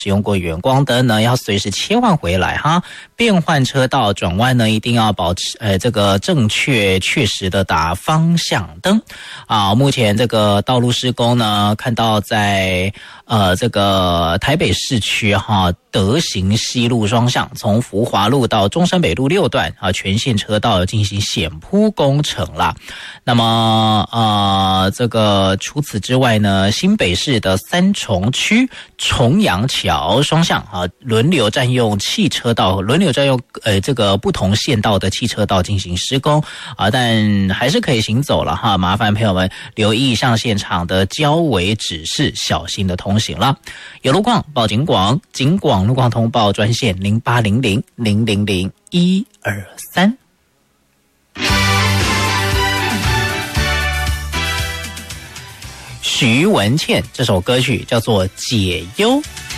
使用过远光灯呢，要随时切换回来哈。变换车道转弯呢，一定要保持这个正确确实的打方向灯啊。目前这个道路施工呢，看到在这个台北市区哈，德行西路双向，从福华路到中山北路6段啊，全线车道进行险铺工程啦。那么这个除此之外呢，新北市的三重区重阳桥双向啊，轮流占用汽车道，轮流占用这个不同线道的汽车道进行施工啊，但还是可以行走了哈。麻烦朋友们留意上现场的交维指示，小心的通行了。有路况报警广，警广路况通报专线0800000123。徐文倩这首歌曲叫做《解忧》。